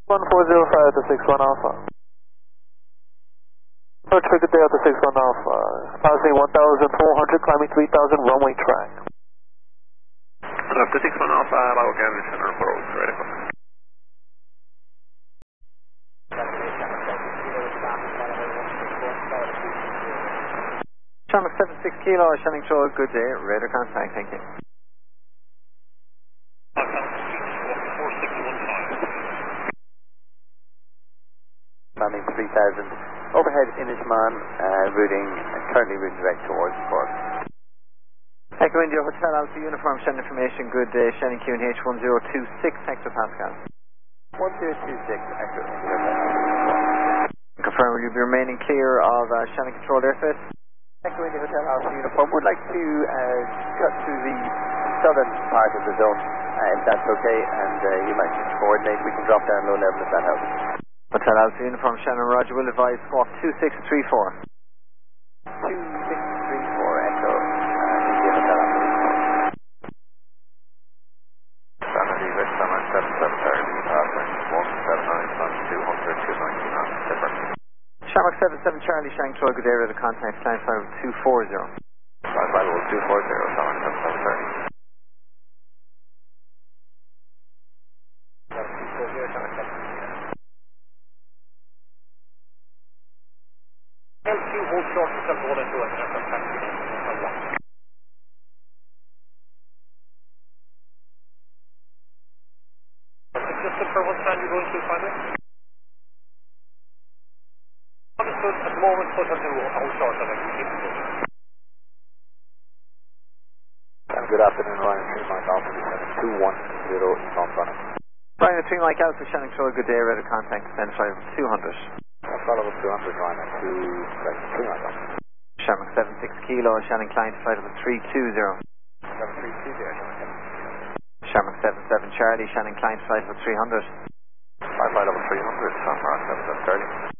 1405 to 61 Alpha. Approach for good day out to 61 Alpha. Passing 1,400, climbing 3,000, runway track. Up to 61 Alpha, hello again, center approach, ready for. Shamrock 76 Kilo, Shannon Control, good day, radar contact, thank you. Landing 3000, overhead Inishman, currently routing direct towards Cork. Echo India Hotel Alpha Uniform, Shannon Information, good day, Shannon QNH 1026 hectopascal. 1026, Echo India Hotel. Confirm, will you be remaining clear of Shannon controlled airspace? Echo India Hotel Alpha Uniform, would like to cut to the southern part of the zone, if that's okay, and you might just coordinate, we can drop down low level if that helps. Hotel Alpha Uniform, Shannon, Roger, will advise squawk 2634. 2634, Echo, India Hotel Alpha Uniform. Shannon Eagle, Shannon 7730, passing 179 on 200, 290 knots, different. Shamrock 77 Charlie, Shannon Control, good day, radar contact, climb flight 240. Climb flight 240, Shannon 7730. Hold short to hold into it, and I'm back to you. Just for what time you're going to find it? Understood, at the moment, put on to hold short, and I can keep it going. Good afternoon, Ryan 3 Mike Alpha, 210 Eastbound Running. Ryan 3 Mike Alpha, Shannon Control, good day, radar contact, descend flight 200. I've got over 200, Ryan, 3 Mike Alpha. Shamrock 76 Kilo, Shannon Klein, flight of 320. 320, Shamrock 77 Charlie, Shannon Klein, flight of 300. Climb flight over 300, Shamrock 7730.